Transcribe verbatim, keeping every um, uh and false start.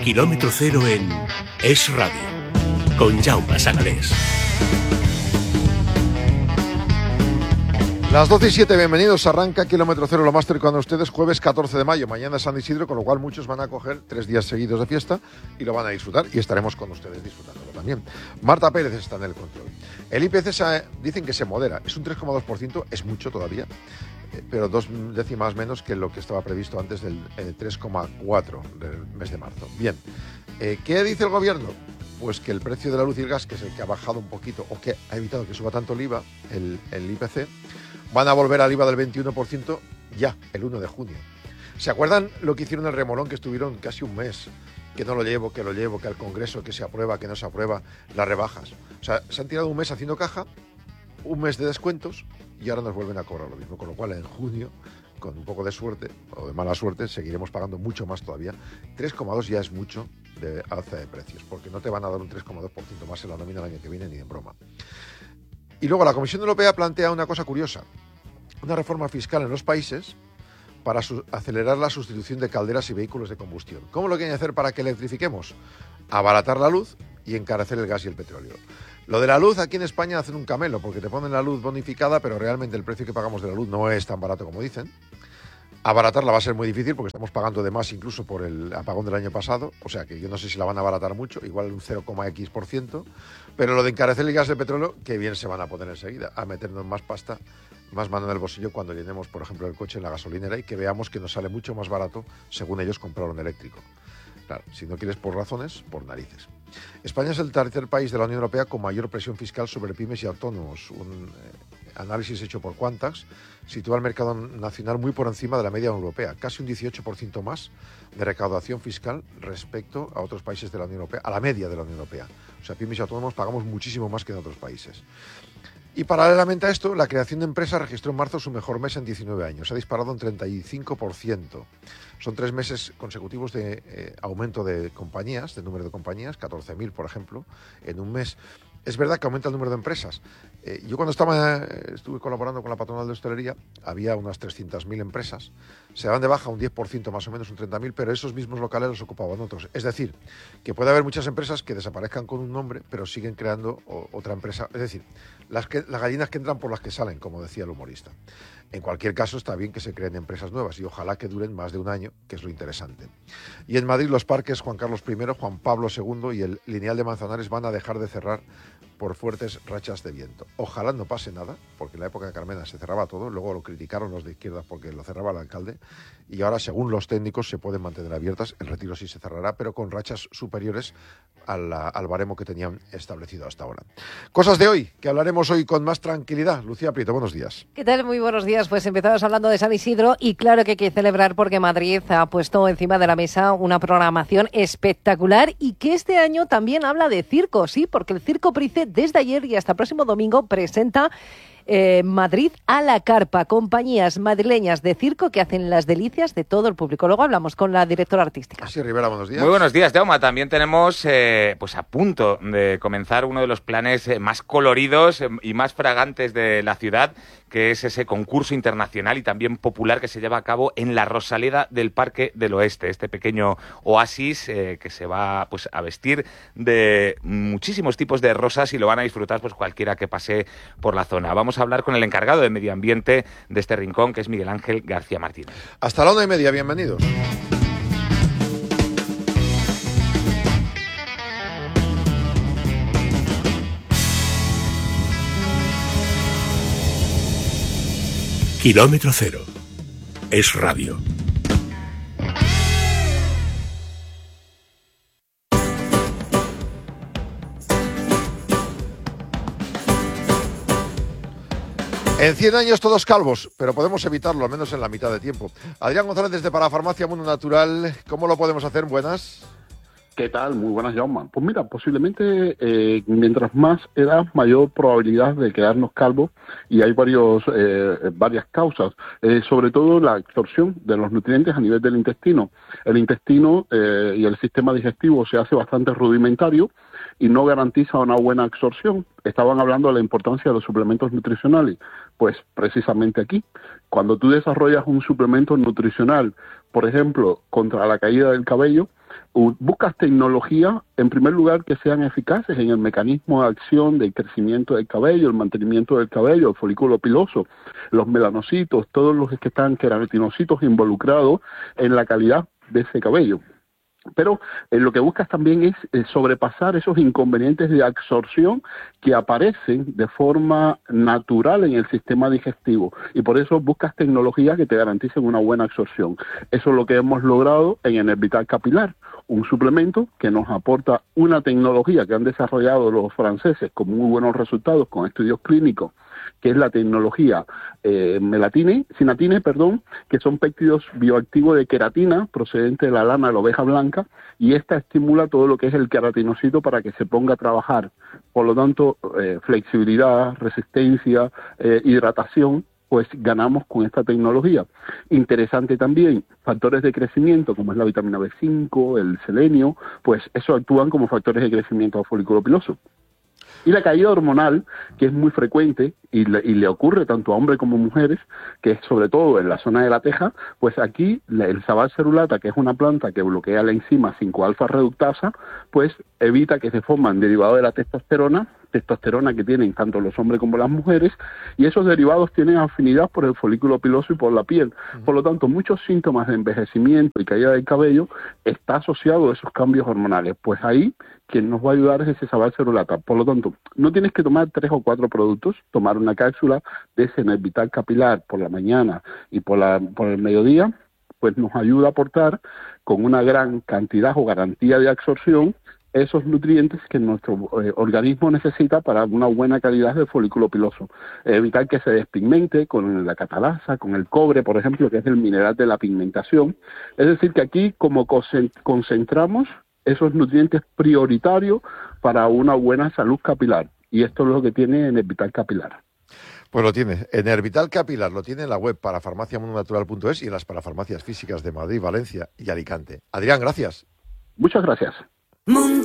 Kilómetro cero en Es Radio, con Jaume Sagalés. Las doce y siete, bienvenidos. Arranca Kilómetro Cero, lo más cercano a ustedes, jueves catorce de mayo. Mañana es San Isidro, con lo cual muchos van a coger tres días seguidos de fiesta y lo van a disfrutar, y estaremos con ustedes disfrutándolo también. Marta Pérez está en el control. El I P C se, dicen que se modera, es un tres coma dos por ciento, es mucho todavía, pero dos décimas menos que lo que estaba previsto antes del eh, tres coma cuatro del mes de marzo. Bien, eh, ¿qué dice el gobierno? Pues que el precio de la luz y el gas, que es el que ha bajado un poquito, o que ha evitado que suba tanto el I V A, el, el I P C, van a volver al I V A del veintiuno por ciento ya, el uno de junio. ¿Se acuerdan lo que hicieron el remolón, que estuvieron casi un mes? Que no lo llevo, que lo llevo, que al Congreso, que se aprueba, que no se aprueba, las rebajas. O sea, se han tirado un mes haciendo caja, un mes de descuentos, y ahora nos vuelven a cobrar lo mismo. Con lo cual, en junio, con un poco de suerte, o de mala suerte, seguiremos pagando mucho más todavía. tres coma dos ya es mucho de alza de precios, porque no te van a dar un tres coma dos por ciento más en la nómina el año que viene, ni de broma. Y luego la Comisión Europea plantea una cosa curiosa, una reforma fiscal en los países para su- acelerar la sustitución de calderas y vehículos de combustión. ¿Cómo lo quieren hacer para que electrifiquemos? Abaratar la luz y encarecer el gas y el petróleo. Lo de la luz aquí en España hacen un camelo, porque te ponen la luz bonificada, pero realmente el precio que pagamos de la luz no es tan barato como dicen. Abaratarla va a ser muy difícil porque estamos pagando de más incluso por el apagón del año pasado, o sea que yo no sé si la van a abaratar mucho, igual un cero coma equis por ciento, pero lo de encarecer el gas de petróleo, que bien se van a poner enseguida, a meternos más pasta, más mano en el bolsillo cuando llenemos, por ejemplo, el coche en la gasolinera y que veamos que nos sale mucho más barato, según ellos, comprarlo en eléctrico. Claro, si no quieres por razones, por narices. España es el tercer país de la Unión Europea con mayor presión fiscal sobre pymes y autónomos. Un eh, análisis hecho por Quantax sitúa al mercado nacional muy por encima de la media europea, casi un dieciocho por ciento más de recaudación fiscal respecto a otros países de la Unión Europea, a la media de la Unión Europea. O sea, pymes y autónomos pagamos muchísimo más que en otros países. Y paralelamente a esto, la creación de empresas registró en marzo su mejor mes en diecinueve años. Se ha disparado un treinta y cinco por ciento. Son tres meses consecutivos de eh, aumento de compañías, de número de compañías, catorce mil, por ejemplo, en un mes. Es verdad que aumenta el número de empresas. Eh, yo cuando estaba, eh, estuve colaborando con la patronal de hostelería, había unas trescientas mil empresas. Se dan de baja un diez por ciento más o menos, un treinta mil, pero esos mismos locales los ocupaban otros. Es decir, que puede haber muchas empresas que desaparezcan con un nombre, pero siguen creando o, otra empresa. Es decir, las, que, las gallinas que entran por las que salen, como decía el humorista. En cualquier caso, está bien que se creen empresas nuevas y ojalá que duren más de un año, que es lo interesante. Y en Madrid los parques Juan Carlos primero, Juan Pablo segundo y el Lineal de Manzanares van a dejar de cerrar por fuertes rachas de viento. Ojalá no pase nada, porque en la época de Carmena se cerraba todo, luego lo criticaron los de izquierda porque lo cerraba el alcalde, y ahora, según los técnicos, se pueden mantener abiertas. El Retiro sí se cerrará, pero con rachas superiores al, al baremo que tenían establecido hasta ahora. Cosas de hoy, que hablaremos hoy con más tranquilidad. Lucía Prieto, buenos días. ¿Qué tal? Muy buenos días. Pues empezamos hablando de San Isidro y claro que hay que celebrar porque Madrid ha puesto encima de la mesa una programación espectacular y que este año también habla de circo, sí, porque el Circo Price desde ayer y hasta el próximo domingo presenta Eh, Madrid a la carpa, compañías madrileñas de circo que hacen las delicias de todo el público. Luego hablamos con la directora artística. Así, Rivera, buenos días. Muy buenos días, Jaume. También tenemos eh, pues a punto de comenzar uno de los planes eh, más coloridos eh, y más fragantes de la ciudad, que es ese concurso internacional y también popular que se lleva a cabo en la Rosaleda del Parque del Oeste, este pequeño oasis eh, que se va pues a vestir de muchísimos tipos de rosas y lo van a disfrutar pues cualquiera que pase por la zona. Vamos a hablar con el encargado de medio ambiente de este rincón, que es Miguel Ángel García Martínez. Hasta la una y media, bienvenidos. Kilómetro Cero. Es Radio. En cien años todos calvos, pero podemos evitarlo, al menos en la mitad de tiempo. Adrián González desde Parafarmacia Mundo Natural. ¿Cómo lo podemos hacer? Buenas. ¿Qué tal? Muy buenas, Jaume. Pues mira, posiblemente eh, mientras más edad, mayor probabilidad de quedarnos calvos, y hay varios eh, varias causas, eh, sobre todo la absorción de los nutrientes a nivel del intestino. El intestino eh, y el sistema digestivo se hace bastante rudimentario y no garantiza una buena absorción. Estaban hablando de la importancia de los suplementos nutricionales. Pues precisamente aquí, cuando tú desarrollas un suplemento nutricional, por ejemplo, contra la caída del cabello, buscas tecnología, en primer lugar, que sean eficaces en el mecanismo de acción del crecimiento del cabello, el mantenimiento del cabello, el folículo piloso, los melanocitos, todos los que están queratinocitos involucrados en la calidad de ese cabello. Pero eh, lo que buscas también es eh, sobrepasar esos inconvenientes de absorción que aparecen de forma natural en el sistema digestivo, y por eso buscas tecnologías que te garanticen una buena absorción. Eso es lo que hemos logrado en Enervital Capilar, un suplemento que nos aporta una tecnología que han desarrollado los franceses con muy buenos resultados, con estudios clínicos, que es la tecnología eh, melatine, sinatine, perdón, que son péptidos bioactivos de queratina procedente de la lana de la oveja blanca, y esta estimula todo lo que es el queratinocito para que se ponga a trabajar. Por lo tanto, eh, flexibilidad, resistencia, eh, hidratación, pues ganamos con esta tecnología. Interesante también, factores de crecimiento, como es la vitamina B cinco, el selenio, pues eso actúan como factores de crecimiento al folículo piloso. Y la caída hormonal, que es muy frecuente y le, y le ocurre tanto a hombres como a mujeres, que es sobre todo en la zona de la teja, pues aquí la, el sabal cerulata, que es una planta que bloquea la enzima cinco alfa reductasa, pues evita que se forman derivados de la testosterona, testosterona que tienen tanto los hombres como las mujeres, y esos derivados tienen afinidad por el folículo piloso y por la piel. Por lo tanto, muchos síntomas de envejecimiento y caída del cabello está asociado a esos cambios hormonales. Pues ahí quien nos va a ayudar es ese sabal cerulata. Por lo tanto, no tienes que tomar tres o cuatro productos, tomar una cápsula de ese Enervital Capilar por la mañana y por, la, por el mediodía, pues nos ayuda a aportar con una gran cantidad o garantía de absorción esos nutrientes que nuestro eh, organismo necesita para una buena calidad de folículo piloso. Eh, evitar que se despigmente con la catalasa, con el cobre, por ejemplo, que es el mineral de la pigmentación. Es decir, que aquí como concentramos esos nutrientes prioritarios para una buena salud capilar. Y esto es lo que tiene Enervital Capilar. Pues lo tiene. Enervital Capilar lo tiene en la web para farmacia mundo natural punto es y en las parafarmacias físicas de Madrid, Valencia y Alicante. Adrián, gracias. Muchas gracias.